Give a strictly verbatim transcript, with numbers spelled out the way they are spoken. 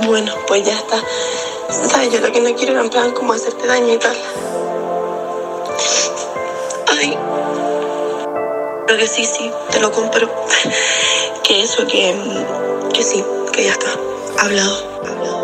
Bueno, pues ya está. ¿Sabes? Yo lo que no quiero era en plan como hacerte daño y tal. Ay. Creo que sí, sí, te lo compro. Que eso, que, que sí, que ya está. Hablado, hablado.